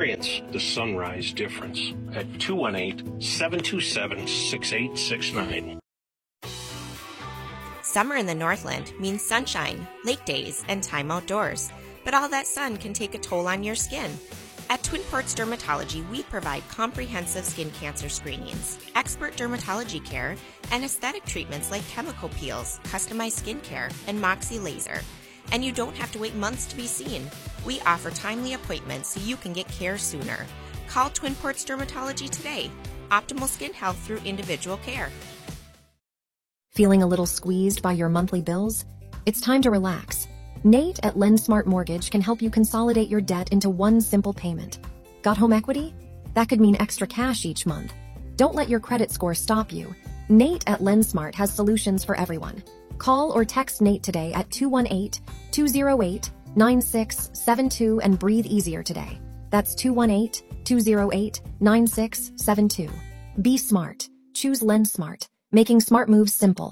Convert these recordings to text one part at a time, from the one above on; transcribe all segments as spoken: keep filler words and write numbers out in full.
Experience the sunrise difference at two one eight, seven two seven, six eight six nine. Summer in the Northland means sunshine, lake days, and time outdoors. But all that sun can take a toll on your skin. At Twin Ports Dermatology, we provide comprehensive skin cancer screenings, expert dermatology care, and aesthetic treatments like chemical peels, customized skincare, and Moxie laser. And you don't have to wait months to be seen. We offer timely appointments so you can get care sooner. Call Twin Ports Dermatology today. Optimal skin health through individual care. Feeling a little squeezed by your monthly bills? It's time to relax. Nate at LendSmart Mortgage can help you consolidate your debt into one simple payment. Got home equity? That could mean extra cash each month. Don't let your credit score stop you. Nate at LendSmart has solutions for everyone. Call or text Nate today at two one eight, two zero eight, nine six seven two and breathe easier today. That's two one eight, two zero eight, nine six seven two. Be smart. Choose LendSmart, making smart moves simple.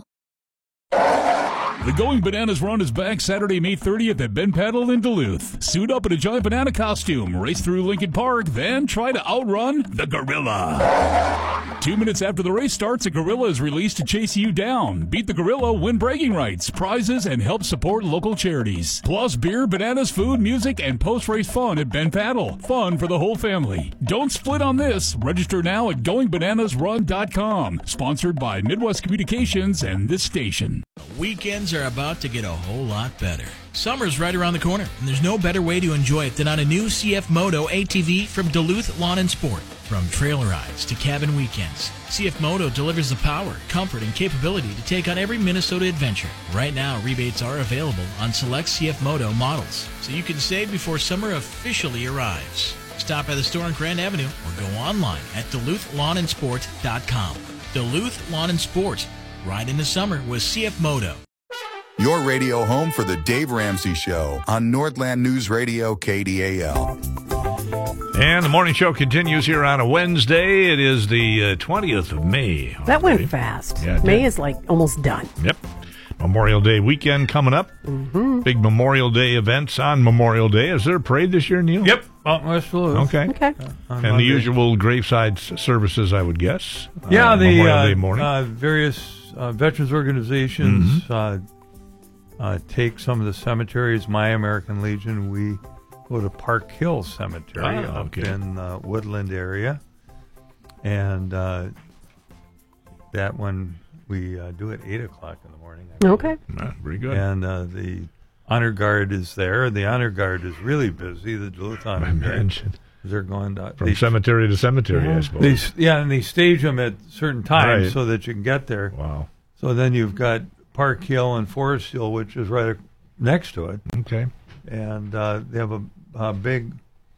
The Going Bananas Run is back Saturday, May thirtieth at Ben Paddle in Duluth. Suit up in a giant banana costume, race through Lincoln Park, then try to outrun the gorilla. Two minutes after the race starts, a gorilla is released to chase you down. Beat the gorilla, win bragging rights, prizes, and help support local charities. Plus beer, bananas, food, music, and post-race fun at Ben Paddle. Fun for the whole family. Don't split on this. Register now at going bananas run dot com. Sponsored by Midwest Communications and this station. Weekends are about to get a whole lot better. Summer's right around the corner, and there's no better way to enjoy it than on a new C F Moto A T V from Duluth Lawn and Sport. From trail rides to cabin weekends, C F Moto delivers the power, comfort, and capability to take on every Minnesota adventure. Right now, rebates are available on select C F Moto models, so you can save before summer officially arrives. Stop by the store on Grand Avenue or go online at duluth lawn and sport dot com. Duluth Lawn and Sport. Ride in the summer with C F Moto. Your radio home for the Dave Ramsey Show on Nordland News Radio K D A L. And the morning show continues here on a Wednesday. It is the uh, twentieth of May. That went fast. Yeah, May did. is like almost done. Yep. Memorial Day weekend coming up. Mm-hmm. Big Memorial Day events on Memorial Day. Is there a parade this year, Neil? Yep. Mountain West Duluth. Okay. Okay. Uh, and Monday. the usual graveside s- services, I would guess. Yeah, uh, the Memorial uh, Day morning. uh, various uh, veterans organizations Mm-hmm. uh, uh, take some of the cemeteries. My American Legion, we go to Park Hill Cemetery Ah, up okay. in the Woodland area. And uh, that one we uh, do at eight o'clock in the morning. I believe. Okay. Ah, very good. And uh, the Honor Guard is there. The Honor Guard is really busy, the Duluth Honor I Guard. imagine. They're going to... From they, cemetery to cemetery, Yeah. I suppose. they, s- yeah, and they stage them at certain times Right. so that you can get there. Wow. So then you've got Park Hill and Forest Hill, which is right next to it. Okay. And uh, they have a, a big...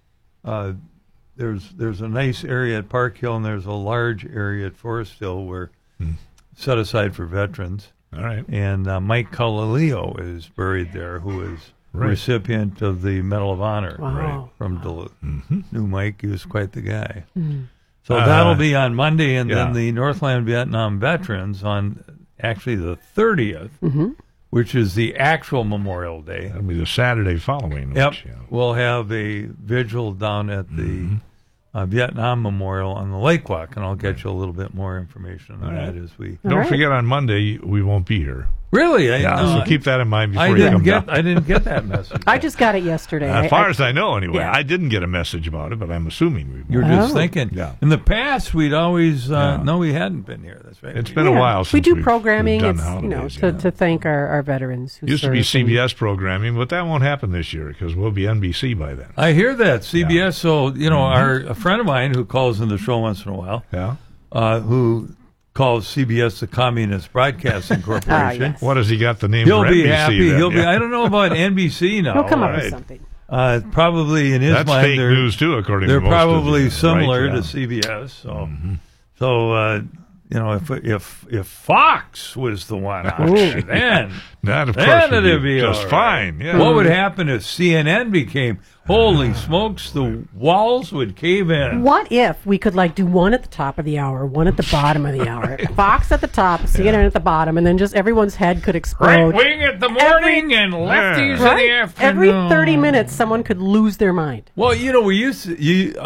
Uh, there's there's a nice area at Park Hill, and there's a large area at Forest Hill where Hmm. set aside for veterans. All right. And uh, Mike Calaleo is buried there, who is Right. recipient of the Medal of Honor Wow. from Duluth. Mm-hmm. Knew Mike, he was quite the guy. Mm. So Uh, that'll be on Monday, and yeah. then the Northland Vietnam Veterans on actually the thirtieth, Mm-hmm. which is the actual Memorial Day. That'll be the Saturday following. Yep, Which, yeah. we'll have a vigil down at the Mm-hmm. uh, Vietnam Memorial on the Lake Walk, and I'll get you a little bit more information on All that right. as we. All Don't right. forget on Monday we won't be here. Really, I, Yeah, uh, so keep that in mind before I you didn't come get. down. I didn't get that message. I just got it yesterday. As I- far I- as I know, anyway. Yeah. I didn't get a message about it, but I'm assuming we You're won't. just Oh. thinking. Yeah. In the past, we'd always uh, Yeah. no, we hadn't been here. That's right. It's been Yeah. a while since we do we've- programming. we've done It's you know holidays, to, yeah. to thank our, our veterans who Used to be served and- C B S programming, but that won't happen this year because we'll be N B C by then. I hear that C B S. So you know, Mm-hmm. our a friend of mine who calls in the show once in a while, Yeah. uh, who calls C B S the Communist Broadcasting Corporation. yes. What has he got the name He'll for be N B C happy. then? He'll be. Yeah. I don't know about N B C now. He'll come up Right. with something. Uh, probably in his That's mind, fake they're, news too, according they're to most of probably the- similar right, yeah. to C B S. So, Mhm. so uh, you know, if if if Fox was the one out there, then That, of then course, would it'd be be just all right. fine. Yeah. What would happen if C N N became? Holy smokes, the walls would cave in. What if we could like do one at the top of the hour, one at the bottom of the hour, Fox at the top, C N N at the bottom, and then just everyone's head could Right explode. wing at the morning and lefties in Right? the afternoon. Every thirty minutes, someone could lose their mind. Well, you know, we used to. You,